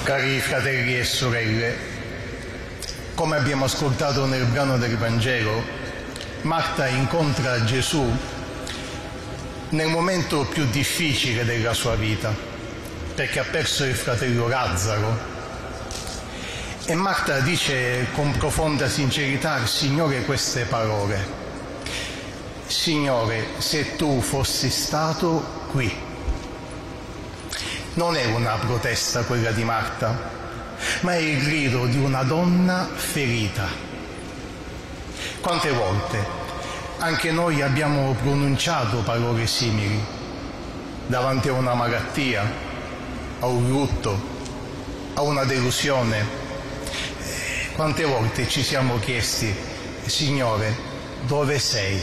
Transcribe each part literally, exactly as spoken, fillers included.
Cari fratelli e sorelle, come abbiamo ascoltato nel brano del Vangelo, Marta incontra Gesù nel momento più difficile della sua vita, perché ha perso il fratello Lazzaro. E Marta dice con profonda sincerità al Signore queste parole: Signore, se tu fossi stato qui. Non è una protesta quella di Marta, ma è il grido di una donna ferita. Quante volte anche noi abbiamo pronunciato parole simili davanti a una malattia, a un lutto, a una delusione. Quante volte ci siamo chiesti: Signore, dove sei?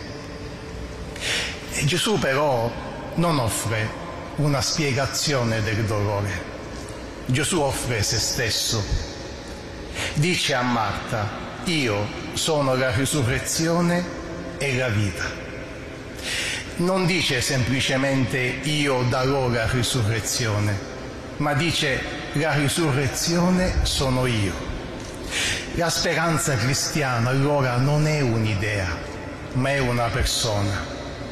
E Gesù però non offre una spiegazione del dolore. Gesù offre se stesso. Dice a Marta: io sono la risurrezione e la vita. Non dice semplicemente io darò la risurrezione, ma dice la risurrezione sono io. La speranza cristiana allora non è un'idea, ma è una persona.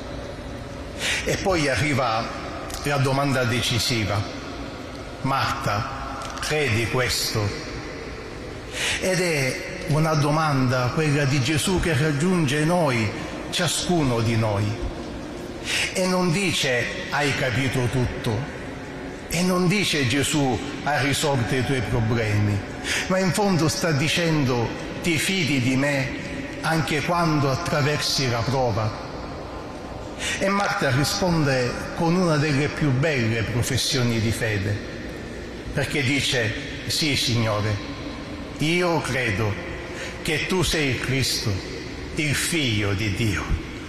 E poi arriva la domanda decisiva: Marta, credi questo? Ed è una domanda, quella di Gesù, che raggiunge noi, ciascuno di noi. E non dice: hai capito tutto. E non dice: Gesù ha risolto i tuoi problemi. Ma in fondo sta dicendo: ti fidi di me anche quando attraversi la prova. E Marta risponde con una delle più belle professioni di fede, perché dice: sì, Signore, io credo che tu sei il Cristo, il Figlio di Dio.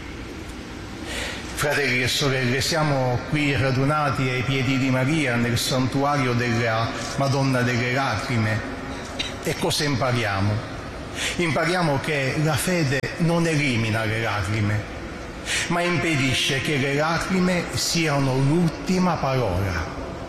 Fratelli e sorelle, siamo qui radunati ai piedi di Maria nel santuario della Madonna delle Lacrime. E cosa impariamo? Impariamo che la fede non elimina le lacrime, ma impedisce che le lacrime siano l'ultima parola.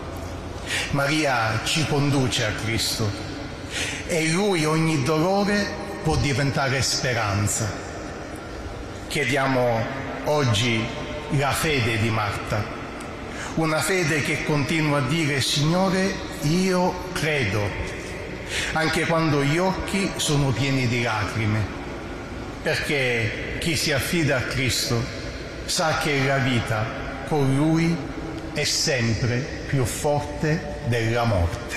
Maria ci conduce a Cristo e in Lui ogni dolore può diventare speranza. Chiediamo oggi la fede di Marta, una fede che continua a dire: Signore, io credo, anche quando gli occhi sono pieni di lacrime, perché chi si affida a Cristo sa che la vita con Lui è sempre più forte della morte.